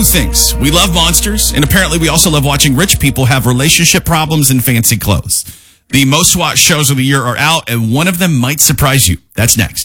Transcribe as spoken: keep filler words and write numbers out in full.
things. We love monsters, and apparently we also love watching rich people have relationship problems in fancy clothes. The most watched shows of the year are out, and one of them might surprise you. That's next.